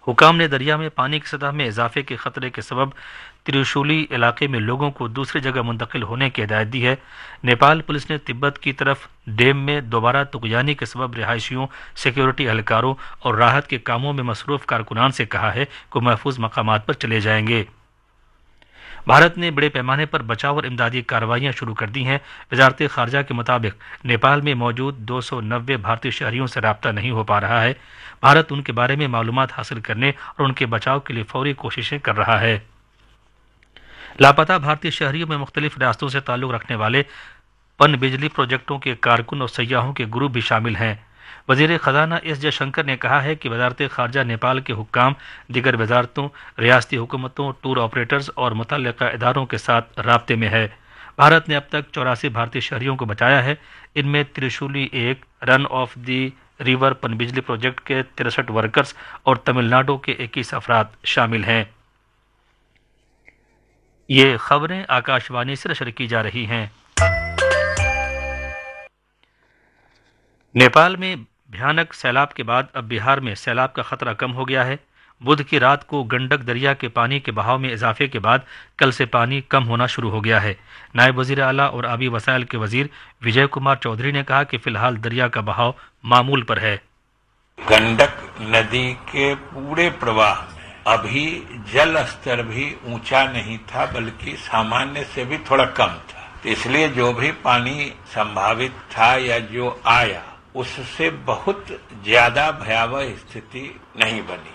हुकाम ने दरिया में पानी की सतह में इजाफे के खतरे के सबब त्रिशूली इलाके में लोगों को दूसरी जगह मुंतकिल होने की हिदायत दी है। नेपाल पुलिस ने तिब्बत की तरफ डैम में दोबारा तुगयानी के सबब रिहायशियों, सिक्योरिटी एहलकारों और राहत के कामों में मसरूफ कारकुनान से कहा है कि महफूज मकामात पर चले जाएंगे। भारत ने बड़े पैमाने पर बचाव और इमदादी कार्रवाइयां शुरू कर दी हैं। वजारत खारजा के मुताबिक नेपाल में मौजूद 290 भारतीय शहरियों से राब्ता नहीं हो पा रहा है। भारत उनके बारे में मालूमात हासिल करने और उनके बचाव के लिए फौरी कोशिशें कर रहा है। लापता भारतीय शहरियों में मुख्तलिफ रियासतों से ताल्लुक रखने वाले पन बिजली प्रोजेक्टों के कारकुन और सयाहों के ग्रुप भी शामिल हैं। वजीर खजाना एस जयशंकर ने कहा है कि वजारत खारजा नेपाल के हुक्काम, दिगर वजारतों, रियासती हुकूमतों, टूर ऑपरेटर्स और मुतल्लिका इदारों के साथ राब्ते में है। भारत ने अब तक 84 भारतीय शहरियों को बचाया है। इनमें Trishuli 1, run of the river पनबिजली प्रोजेक्ट के 63 वर्कर्स और तमिलनाडु के 21 अफराद शामिल हैं। ये खबरें आकाशवाणी से नशर की जा रही हैं। नेपाल में भयानक सैलाब के बाद अब बिहार में सैलाब का खतरा कम हो गया है। बुध की रात को गंडक दरिया के पानी के बहाव में इजाफे के बाद कल से पानी कम होना शुरू हो गया है। नायब वजीर आला और आबी वसाइल के वजीर विजय कुमार चौधरी ने कहा कि फिलहाल दरिया का बहाव मामूल पर है। गंडक नदी के पूरे प्रवाह में अभी जल स्तर भी ऊंचा नहीं था, बल्कि सामान्य से भी थोड़ा कम था। तो इसलिए जो भी पानी संभावित था या जो आया उससे बहुत ज्यादा भयावह स्थिति नहीं बनी।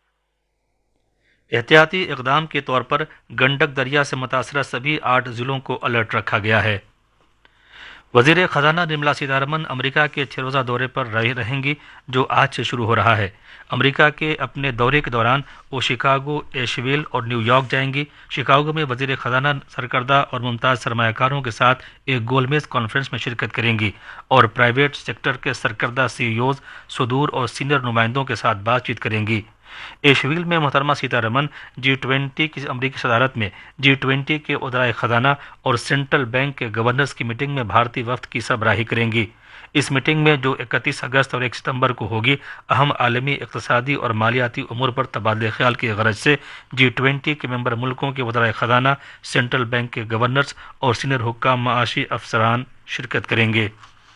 एहतियाती इकदाम के तौर पर गंडक दरिया से मुतासरा सभी 8 जिलों को अलर्ट रखा गया है। वजीर खजाना निर्मला सीतारमन अमेरिका के 6 रोज़ा दौरे पर रहेंगी, जो आज से शुरू हो रहा है। अमेरिका के अपने दौरे के दौरान वो शिकागो, एशविल और न्यूयॉर्क जाएंगी। शिकागो में वजीर खजाना सरकर्दा और मुमताज़ सरमायाकारों के साथ एक गोलमेज कॉन्फ्रेंस में शिरकत करेंगी और प्राइवेट सेक्टर के सरकर्दा सीईओज, सुदूर और सीनियर नुमाइंदों के साथ बातचीत करेंगी। एशविल में मोहतरमा सीतारमन G20 की अमरीकी सदारत में G20 के उदराए खजाना और सेंट्रल बैंक के गवर्नर्स की मीटिंग में भारतीय वफ्द की सरबराही करेंगी। इस मीटिंग में, जो 31 अगस्त और 1 सितंबर को होगी, अहम आलमी इक़्तिसादी और मालियाती उमूर पर तबादले ख्याल की गरज से G20 के मेंबर मुल्कों के उदराए खजाना, सेंट्रल बैंक के गवर्नर्स और सीनियर हुक्काम, माशी अफसरान शिरकत करेंगे।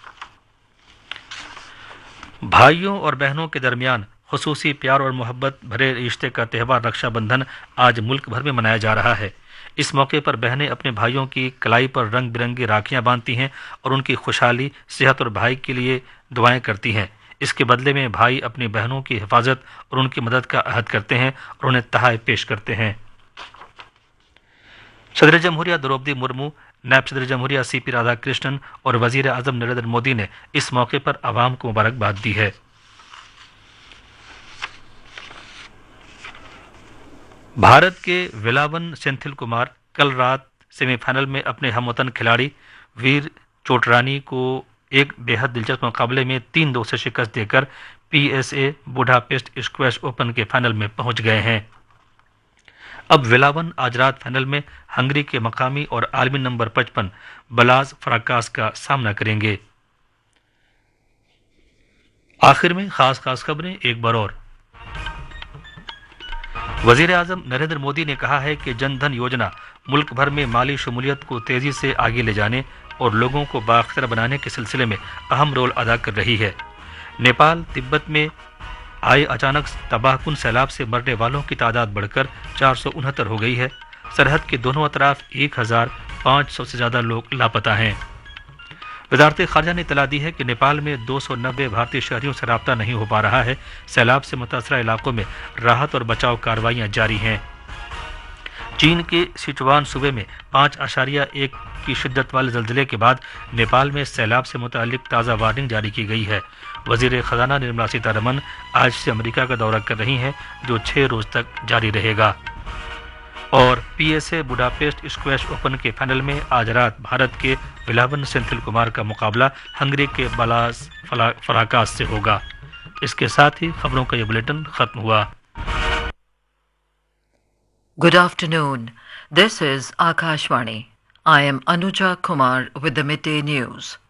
भाइयों और बहनों के दरमियान खुसूसी प्यार और मोहब्बत भरे रिश्ते का त्यौहार रक्षाबंधन आज मुल्क भर में मनाया जा रहा है। इस मौके पर बहनें अपने भाइयों की कलाई पर रंग बिरंगी राखियां बांधती हैं और उनकी खुशहाली, सेहत और भाई के लिए दुआएं करती हैं। इसके बदले में भाई अपनी बहनों की हिफाजत और उनकी मदद का अहद करते हैं और उन्हें तोहफे पेश करते हैं। सदर जमहूरिया द्रौपदी मुर्मू, नायब सदर जमहूरिया सीपी राधाकृष्णन और वजीर आजम नरेंद्र मोदी ने इस मौके पर आवाम को मुबारकबाद दी है। भारत के वेलावन सेंथिल कुमार कल रात सेमीफाइनल में अपने हमवतन खिलाड़ी वीर चोटरानी को एक बेहद दिलचस्प मुकाबले में 3-2 से शिकस्त देकर PSA बुडापेस्ट स्क्वैश ओपन के फाइनल में पहुंच गए हैं। अब वेलावन आज रात फाइनल में हंगरी के मकामी और आलमी नंबर 55 बलाज फराकास का सामना करेंगे। आखिर में खास खबरें एक बार और। वजीर आजम नरेंद्र मोदी ने कहा है कि जन धन योजना मुल्क भर में माली शमूलियत को तेजी से आगे ले जाने और लोगों को बाअख्तियार बनाने के सिलसिले में अहम रोल अदा कर रही है। नेपाल तिब्बत में आए अचानक तबाहकुन सैलाब से मरने वालों की तादाद बढ़कर 469 हो गई है। सरहद के दोनों अतराफ 1500 से ज़्यादा लोग लापता हैं। वजारत खारजा ने इतला दी है कि नेपाल में 290 भारतीय शहरियों से राब्ता नहीं हो पा रहा है। सैलाब से मुतासरा इलाकों में राहत और बचाव कार्रवाइयां जारी हैं। चीन के सिचुआन सूबे में 5.1 की शिद्दत वाले जल्जले के बाद नेपाल में सैलाब से मुतालिक ताज़ा वार्निंग जारी की गई है। वजीर खजाना निर्मला सीतारमन आज से अमेरिका का दौरा कर रही हैं, जो 6 रोज तक जारी रहेगा। और PSA बुडापेस्ट स्क्वैश ओपन के फाइनल में आज रात भारत के वेलावन सेंथिल कुमार का मुकाबला हंगरी के बलाज फराकास से होगा। इसके साथ ही खबरों का ये बुलेटिन खत्म हुआ। Good afternoon. This is Akashvani. I am Anuja Kumar with the midday news.